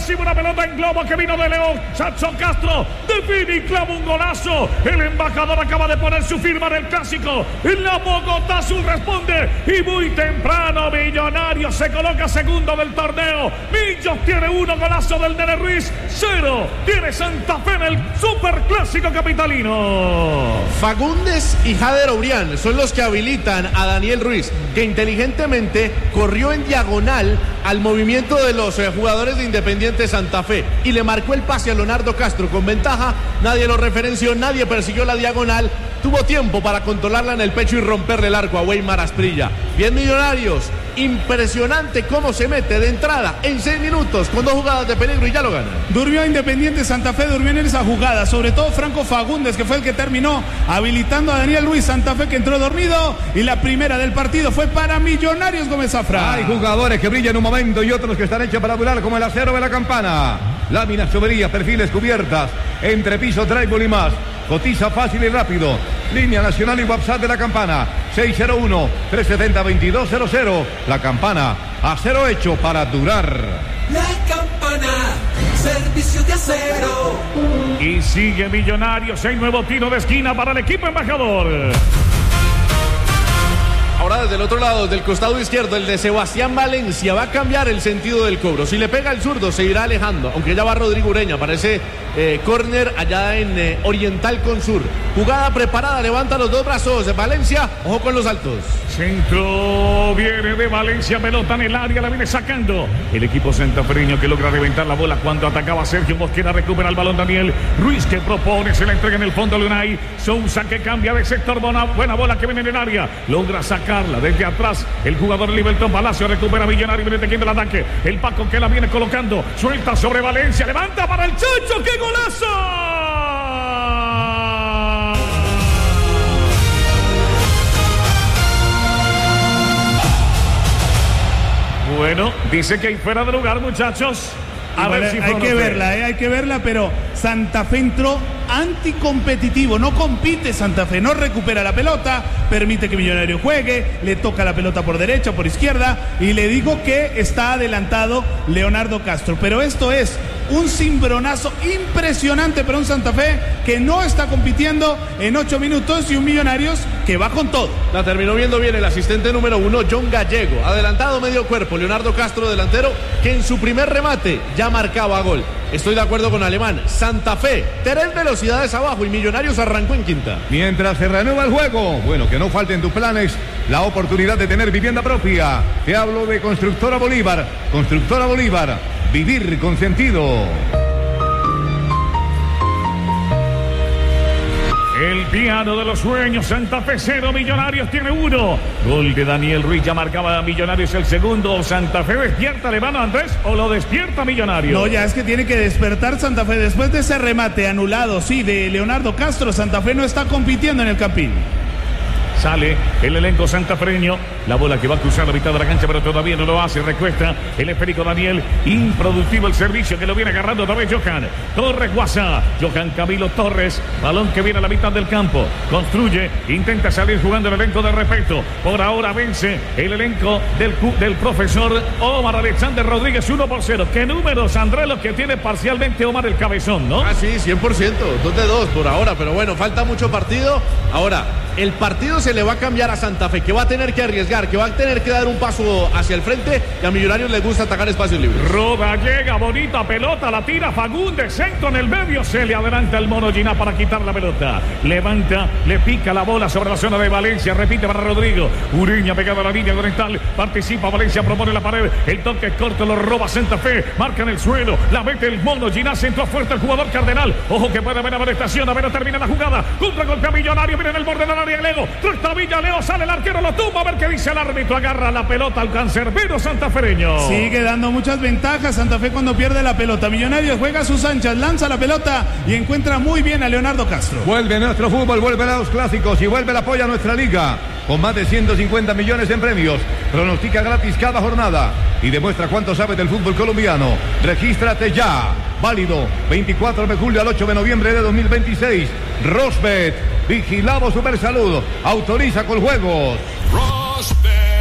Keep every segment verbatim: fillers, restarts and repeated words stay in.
recibe una pelota en globo que vino de León. Chacho Castro define y clava un golazo. El embajador acaba de poner su firma en el clásico. La Bogotá Azul responde y muy temprano Millonarios se coloca segundo del torneo. Millos tiene uno, golazo del Nene Ruiz. Cero tiene Santa Fe en el superclásico capitalino. Fagundes y Jader Obrián son los que habilitan a Daniel Ruiz, que inteligentemente corrió en diagonal al movimiento de los eh, jugadores de Independiente Santa Fe y le marcó el pase a Leonardo Castro con ventaja. Nadie lo referenció, nadie persiguió la diagonal. Tuvo tiempo para controlarla en el pecho y romperle el arco a Weimar Asprilla. Bien Millonarios, impresionante cómo se mete de entrada en seis minutos con dos jugadas de peligro y ya lo gana. Durmió Independiente Santa Fe, durmió en esa jugada, sobre todo Franco Fagundes, que fue el que terminó habilitando a Daniel Ruiz. Santa Fe que entró dormido y la primera del partido fue para Millonarios. Gómez Zafra. Hay jugadores que brillan un momento y otros que están hechos para durar, como el acero de la Campana. Láminas, tuberías, perfiles, cubiertas, entrepiso, drywall y más. Cotiza fácil y rápido. Línea nacional y WhatsApp de la Campana. seis cero uno, tres siete cero, dos dos cero cero. La Campana, acero hecho para durar. La Campana, servicio de acero. Y sigue Millonarios. Hay nuevo tiro de esquina para el equipo embajador. Ahora desde el otro lado, del costado izquierdo, el de Sebastián Valencia va a cambiar el sentido del cobro. Si le pega el zurdo, se irá alejando, aunque ya va Rodrigo Ureña. Parece eh, córner allá en eh, Oriental con Sur. Jugada preparada, levanta los dos brazos de Valencia. Ojo con los altos. Centro viene de Valencia, pelota en el área, la viene sacando el equipo santafereño, que logra reventar la bola cuando atacaba Sergio Mosquera. Recupera el balón Daniel Ruiz, que propone, se la entrega en el fondo a Lunay. Sousa, que cambia de sector, buena, buena bola que viene en el área, logra sacarla desde atrás el jugador Libertón Palacio. Recupera Millonario, viene tejiendo el ataque, el Paco que la viene colocando, suelta sobre Valencia, levanta para el Chacho. ¡Qué golazo! Bueno, dice que hay fuera de lugar, muchachos. A ver si hay que verla, eh, hay que verla, pero Santa Fe entró anticompetitivo, no compite Santa Fe, no recupera la pelota, permite que Millonario juegue, le toca la pelota por derecha, por izquierda, y le digo que está adelantado Leonardo Castro, pero esto es un cimbronazo impresionante para un Santa Fe que no está compitiendo en ocho minutos y un Millonarios que va con todo. La terminó viendo bien el asistente número uno, John Gallego, adelantado medio cuerpo, Leonardo Castro delantero, que en su primer remate ya marcaba gol. Estoy de acuerdo con Alemán. Santa Fe, tres velocidades abajo y Millonarios arrancó en quinta. Mientras se reanuda el juego, bueno, que no falte en tus planes la oportunidad de tener vivienda propia. Te hablo de Constructora Bolívar. Constructora Bolívar, vivir con sentido. El piano de los sueños, Santa Fe cero, Millonarios tiene uno. Gol de Daniel Ruiz, ya marcaba a Millonarios el segundo. ¿Santa Fe despierta, Alemán Andrés, o lo despierta Millonarios? No, ya es que tiene que despertar Santa Fe. Después de ese remate anulado, sí, de Leonardo Castro, Santa Fe no está compitiendo en el Campín. Sale el elenco santafereño, la bola que va a cruzar la mitad de la cancha, pero todavía no lo hace. Recuesta el esférico Daniel, improductivo el servicio que lo viene agarrando otra vez Johan Torres Guasa, Johan Camilo Torres, balón que viene a la mitad del campo, construye, intenta salir jugando el elenco de respeto. Por ahora vence el elenco del, del profesor Omar Alexander Rodríguez, uno por cero. ¿Qué números, Andrés, los que tiene parcialmente Omar el Cabezón, no? Ah, sí, cien por ciento, dos de dos por ahora, pero bueno, falta mucho partido. Ahora, el partido se le va a cambiar a Santa Fe, que va a tener que arriesgar, que va a tener que dar un paso hacia el frente, y a Millonarios les gusta atacar espacios libres. Roda, llega, bonita pelota, la tira Fagundes, centro en el medio, se le adelanta el Mono Giná para quitar la pelota, levanta, le pica la bola sobre la zona de Valencia, repite para Rodrigo, Ureña pegado a la línea oriental, participa Valencia, propone la pared, el toque corto lo roba Santa Fe, marca en el suelo, la mete el Mono Giná, centro fuerte el jugador Cardenal, ojo que puede haber amonestación, a ver, termina la jugada, contra golpe a Millonario, viene en el borde de la área, Leo, Villa, Leo sale el arquero, lo tumba, a ver qué dice el árbitro, agarra la pelota al cancerbero santafereño. Sigue dando muchas ventajas Santa Fe cuando pierde la pelota. Millonarios juega a sus anchas, lanza la pelota y encuentra muy bien a Leonardo Castro. Vuelve nuestro fútbol, vuelve a los clásicos y vuelve el apoyo a nuestra liga. Con más de ciento cincuenta millones en premios, pronostica gratis cada jornada y demuestra cuánto sabe del fútbol colombiano. Regístrate ya. Válido veinticuatro de julio al ocho de noviembre de dos mil veintiséis. Rosbet, vigilado Supersalud, autoriza con juegos. Rosbet,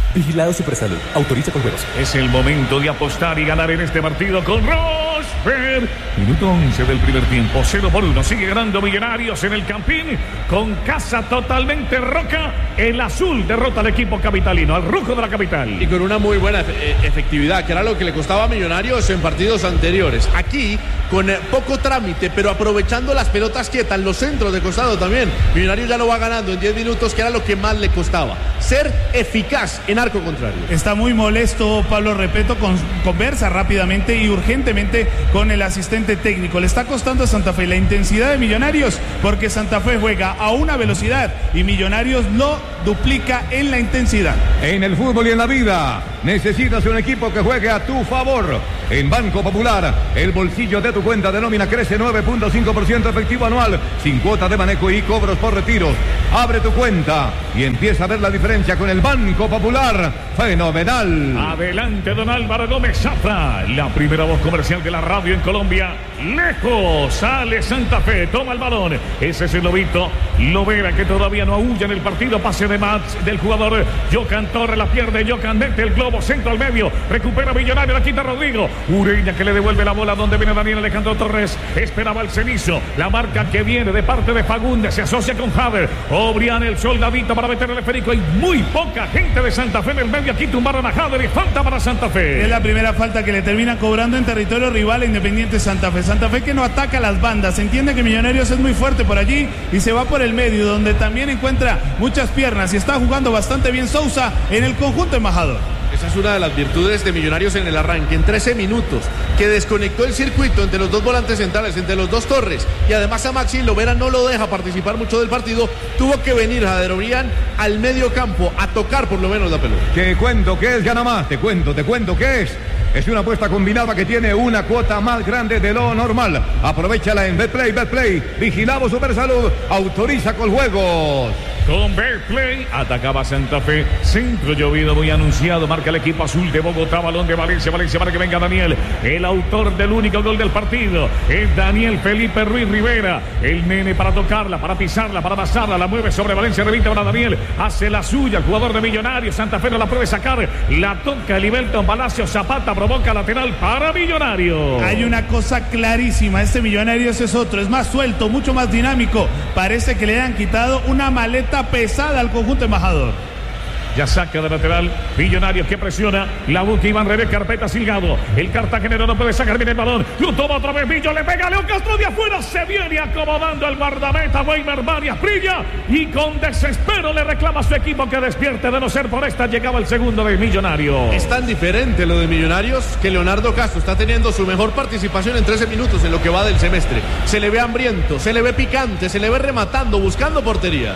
Vigilado Supersalud. Autoriza con juegos. Es el momento de apostar y ganar en este partido con Rosberg. Minuto once del primer tiempo. cero por uno. Sigue ganando Millonarios en el Campín. Con casa totalmente roca. El azul derrota al equipo capitalino, al rojo de la capital. Y con una muy buena efectividad, que era lo que le costaba a Millonarios en partidos anteriores. Aquí, con poco trámite, pero aprovechando las pelotas quietas, los centros de costado también. Millonarios ya lo va ganando en diez minutos, que era lo que más le costaba. Ser eficaz en arco contrario. Está muy molesto Pablo Repeto, con, conversa rápidamente y urgentemente con el asistente técnico. Le está costando a Santa Fe la intensidad de Millonarios, porque Santa Fe juega a una velocidad y Millonarios lo duplica en la intensidad. En el fútbol y en la vida necesitas un equipo que juegue a tu favor. En Banco Popular, el bolsillo de tu cuenta de nómina crece nueve punto cinco por ciento efectivo anual, sin cuota de manejo y cobros por retiros. Abre tu cuenta y empieza a ver la diferencia con el Banco Popular. Fenomenal. Adelante, don Álvaro Gómez Zafra, la primera voz comercial de la radio en Colombia. Lejos sale Santa Fe, toma el balón. Ese es el lobito Lovera, que todavía no aúlla en el partido. Pase de Mats del jugador Jocan Torres, la pierde Jocan, mete el globo, centro al medio, recupera Millonario, la quita Rodrigo. Ureña, que le devuelve la bola donde viene Daniel Alejandro Torres. Esperaba el cenizo, la marca que viene de parte de Fagundes, se asocia con Jader. Obrián, el soldadito para meter el esférico. Hay muy poca gente de Santa Fe en el medio. Aquí tumbaron a Jader y falta para Santa Fe. Es la primera falta que le termina cobrando en territorio rival a Independiente Santa Fe. Santa Fe que no ataca las bandas, entiende que Millonarios es muy fuerte por allí y se va por el medio, donde también encuentra muchas piernas y está jugando bastante bien Sousa en el conjunto embajador. Esa es una de las virtudes de Millonarios en el arranque, en trece minutos, que desconectó el circuito entre los dos volantes centrales, entre los dos Torres, y además a Maxi Lovera no lo deja participar mucho del partido. Tuvo que venir Jader Obrián al medio campo a tocar por lo menos la pelota. Te cuento que es gana más, te cuento, te cuento que es. Es una apuesta combinada que tiene una cuota más grande de lo normal. Aprovechala en Betplay, Betplay. Vigilado Supersalud, autoriza con juegos. Con Betplay atacaba Santa Fe, centro llovido muy anunciado, marca el equipo azul de Bogotá, balón de Valencia, Valencia para que venga Daniel, el autor del único gol del partido, es Daniel Felipe Ruiz Rivera, el nene para tocarla, para pisarla, para pasarla, la mueve sobre Valencia, revista para Daniel, hace la suya, el jugador de Millonarios, Santa Fe no la puede sacar, la toca Liberton Palacio, Zapata provoca lateral para Millonarios. Hay una cosa clarísima, este Millonarios es otro, es más suelto, mucho más dinámico, parece que le han quitado una maleta pesada al conjunto embajador. Ya saca de lateral Millonarios, que presiona, la busca Iván Revés, carpeta Silgado, el cartagenero no puede sacar bien el balón, lo toma otra vez Millo, le pega a León Castro de afuera, se viene acomodando el guardameta Weimer Varias, brilla y con desespero le reclama a su equipo que despierte, de no ser por esta llegaba el segundo de Millonarios. Es tan diferente lo de Millonarios que Leonardo Castro está teniendo su mejor participación en trece minutos en lo que va del semestre. Se le ve hambriento, se le ve picante, se le ve rematando, buscando portería.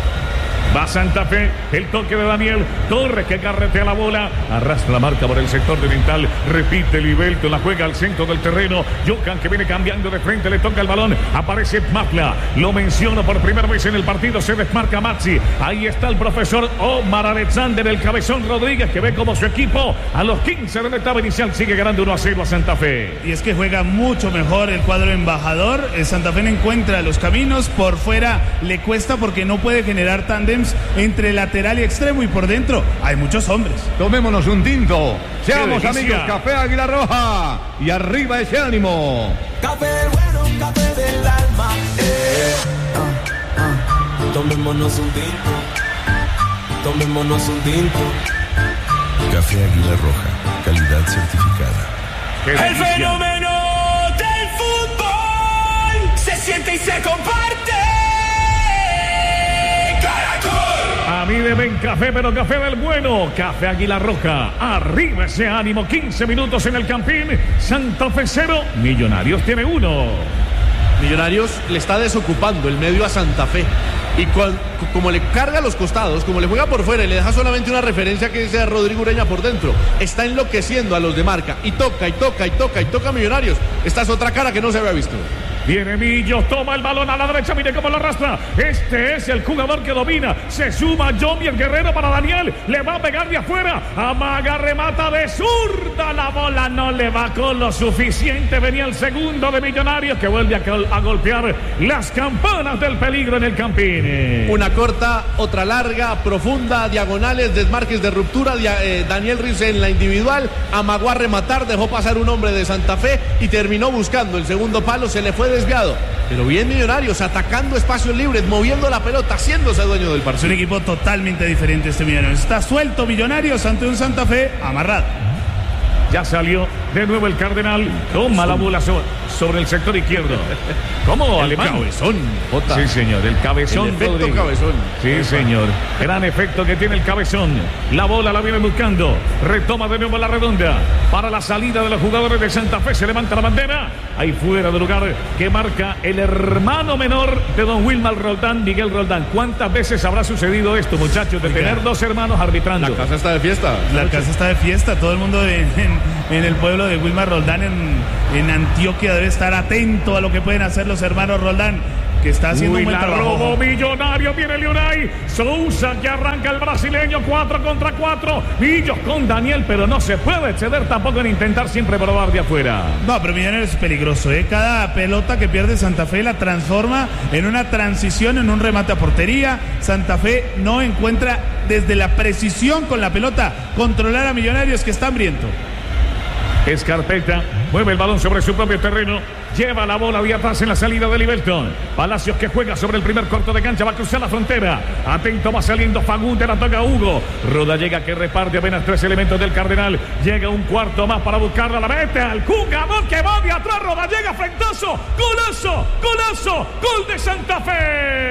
Va Santa Fe, el toque de Daniel Torres, que carretea la bola, arrastra la marca por el sector de oriental, repite Libelto, la juega al centro del terreno, Jocan, que viene cambiando de frente, le toca el balón, aparece Mafla, lo menciono por primera vez en el partido, se desmarca Maxi, ahí está el profesor Omar Alexander, el cabezón Rodríguez, que ve como su equipo a los quince de la etapa inicial sigue ganando uno a cero a Santa Fe. Y es que juega mucho mejor el cuadro embajador, el Santa Fe no encuentra los caminos, por fuera le cuesta porque no puede generar tándem entre lateral y extremo, y por dentro hay muchos hombres. Tomémonos un tinto, seamos amigos, Café Águila Roja y arriba ese ánimo. Café bueno, café del alma. Eh. Ah, ah. Tomémonos un tinto, tomémonos un tinto. Café Águila Roja, calidad certificada. El fenómeno del fútbol se siente y se comparte. A mí deben café, pero café del bueno. Café Águila Roja. Arriba ese ánimo. quince minutos en el Campín. Santa Fe cero. Millonarios tiene uno. Millonarios le está desocupando el medio a Santa Fe. Y cual, como le carga a los costados, como le juega por fuera y le deja solamente una referencia que dice a Rodrigo Ureña por dentro, está enloqueciendo a los de marca. Y toca, y toca, y toca, y toca a Millonarios. Esta es otra cara que no se había visto. Viene Millos, toma el balón a la derecha, mire cómo lo arrastra. Este es el jugador que domina. Se suma Johnny el Guerrero para Daniel. Le va a pegar de afuera. Amaga, remata de zurda. La bola no le va con lo suficiente. Venía el segundo de Millonarios que vuelve a, a golpear las campanas del peligro en el Campín. Una corta, otra larga, profunda, diagonales, desmarques de ruptura. Dia, eh, Daniel Ruiz en la individual. Amagó a rematar, dejó pasar un hombre de Santa Fe y terminó buscando el segundo palo. Se le fue desviado. Pero bien Millonarios, atacando espacios libres, moviendo la pelota, haciéndose dueño del partido. Es un equipo totalmente diferente este Millonarios. Está suelto Millonarios ante un Santa Fe amarrado. Ya salió de nuevo el Cardenal. Toma la bola sobre, sobre el sector izquierdo. ¿Cómo, el alemán? Cabezón. Jota. Sí, señor. El cabezón. El efecto Rodrigo. cabezón. Sí, Jota. Señor. Gran efecto que tiene el cabezón. La bola la viene buscando. Retoma de nuevo la redonda. Para la salida de los jugadores de Santa Fe. Se levanta la bandera. Ahí fuera del lugar que marca el hermano menor de don Wilmar Roldán, Miguel Roldán. ¿Cuántas veces habrá sucedido esto, muchachos? De tener dos hermanos arbitrando. La casa está de fiesta. La casa está de fiesta. Todo el mundo en, en, en el pueblo de Wilmar Roldán en, en Antioquia debe estar atento a lo que pueden hacer los hermanos Roldán, que está haciendo Uy, un buen la trabajo. robó Millonario, viene Leonay Sousa, que arranca el brasileño, cuatro contra cuatro. Millos con Daniel, pero no se puede exceder tampoco en intentar siempre probar de afuera. No, pero Millonarios es peligroso, ¿eh? Cada pelota que pierde Santa Fe la transforma en una transición, en un remate a portería. Santa Fe no encuentra desde la precisión con la pelota controlar a Millonarios, que está hambriento. Escarpeta mueve el balón sobre su propio terreno, lleva la bola de atrás en la salida de Livelton. Palacios, que juega sobre el primer corto de cancha, va a cruzar la frontera. Atento, va saliendo Fagundes, la toca Hugo. Roda llega, que reparte apenas tres elementos del Cardenal. Llega un cuarto más para buscarla, la mete al jugador que va de atrás. Roda llega, frentazo, golazo, golazo, gol de Santa Fe.